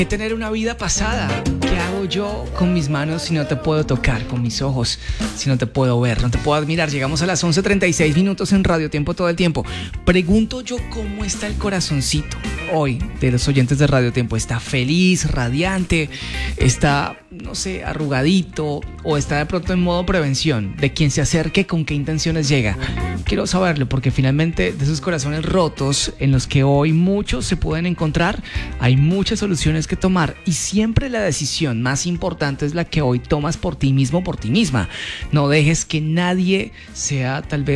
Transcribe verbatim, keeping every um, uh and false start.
Tener una vida pasada. ¿Qué hago yo con mis manos si no te puedo tocar? Con mis ojos si no te puedo ver, no te puedo admirar. Llegamos a las once treinta y seis minutos en Radio Tiempo todo el tiempo. Pregunto yo cómo está el corazoncito hoy de los oyentes de Radio Tiempo. ¿Está feliz, radiante? ¿Está, no sé, arrugadito? ¿O está de pronto en modo prevención? De quien se acerque, ¿con qué intenciones llega? Quiero saberlo porque finalmente de esos corazones rotos en los que hoy muchos se pueden encontrar, hay muchas soluciones que tomar y siempre la decisión más importante es la que hoy tomas por ti mismo, por ti misma. No dejes que nadie sea tal vez